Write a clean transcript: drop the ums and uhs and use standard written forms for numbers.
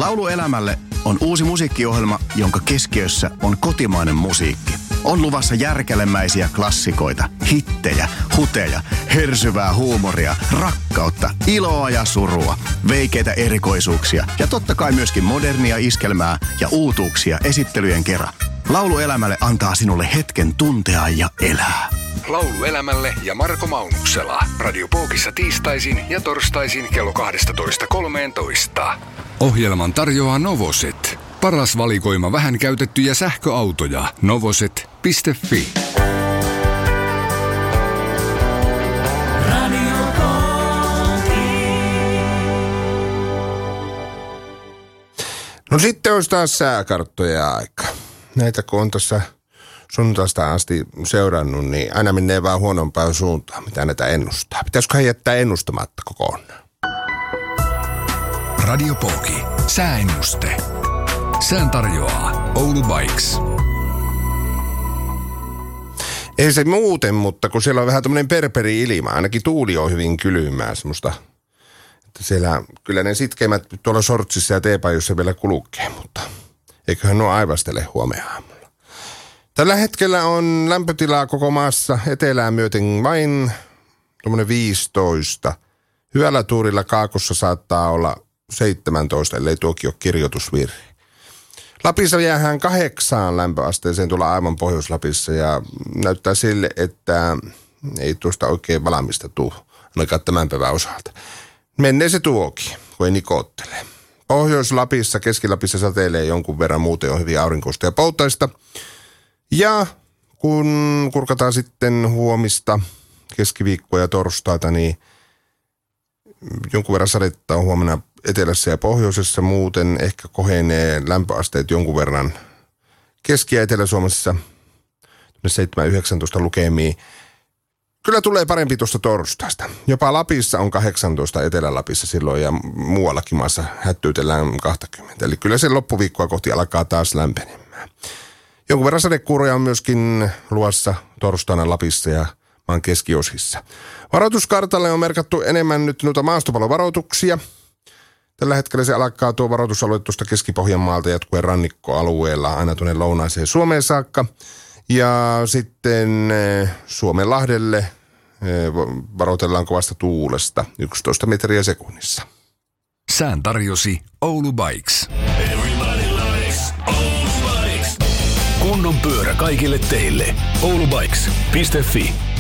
Laulu elämälle on uusi musiikkiohjelma, jonka keskiössä on kotimainen musiikki. On luvassa järkälemäisiä klassikoita, hittejä, huteja, hersyvää huumoria, rakkautta, iloa ja surua, veikeitä erikoisuuksia ja totta kai myöskin modernia iskelmää ja uutuuksia esittelyjen kerran. Laulu elämälle antaa sinulle hetken tuntea ja elää. Laulu elämälle ja Marko Maunuksela. Radio Pookissa tiistaisin ja torstaisin kello 12.13. Ohjelman tarjoaa Novoset. Paras valikoima vähän käytettyjä sähköautoja. Novoset.fi. No sitten olisi taas sääkarttoja aika. Näitä kun on tuossa sunnuntaista asti seurannut, niin aina menee vaan huonompaan suuntaan, mitä näitä ennustaa. Pitäisiköhän jättää ennustamatta kokonaan? Radio Pooki. Sääennuste. Sään tarjoaa Oulu Bikes. Ei se muuten, mutta kun siellä on vähän tämmöinen perperi-ilma, ainakin tuuli on hyvin kylmää semmoista, että siellä kyllä ne sitkeimmät tuolla sortsissa ja teepajussa vielä kulkee, mutta eiköhän nuo aivastele huomenna aamulla. Tällä hetkellä on lämpötilaa koko maassa etelään myöten vain tuommoinen 15. Hyvällä tuurilla kaakossa saattaa olla 17, ellei tuokin ole kirjoitusvirhe. Lapissa jäähän 8 lämpöasteeseen tuolla aivan Pohjois-Lapissa ja näyttää sille, että ei tuosta oikein valmista tule, ainakaan tämän päivän osalta. Menee se tuokin, kun ei nikottele. Pohjois-Lapissa, Keski-Lapissa sateilee jonkun verran, muuten on hyvin aurinkoista ja poutaista. Ja kun kurkataan sitten huomista, keskiviikkoa ja torstaita, niin jonkun verran sadetta on huomenna etelässä ja pohjoisessa. Muuten ehkä kohenee lämpöasteet jonkun verran Keski- ja Etelä-Suomessa 7-19 lukemiin. Kyllä tulee parempi tuosta torstaista. Jopa Lapissa on 18 Etelä-Lapissa silloin ja muuallakin maassa hättyytellään 20. Eli kyllä se loppuviikkoa kohti alkaa taas lämpenemään. Jonkun verran sadekuuroja on myöskin luvassa torstaina Lapissa ja maan keskiosissa. Varoituskartalle on merkattu enemmän nyt noita maastopalovaroituksia. Tällä hetkellä se alkaa tuo varoitusalue tuosta Keski-Pohjanmaalta jatkuen rannikkoalueella aina tuonne lounaiseen Suomeen saakka. Ja sitten Suomenlahdelle varoitellaan kovasta tuulesta 11 metriä sekunnissa. Sään tarjosi Oulu Bikes. Kunnon pyörä kaikille teille. Oulubikes.fi